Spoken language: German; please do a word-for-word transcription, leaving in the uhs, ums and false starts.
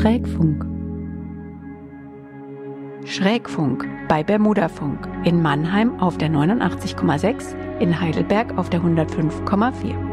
Schrägfunk. Schrägfunk bei Bermudafunk in Mannheim auf der neunundachtzig Komma sechs, in Heidelberg auf der hundertfünf Komma vier.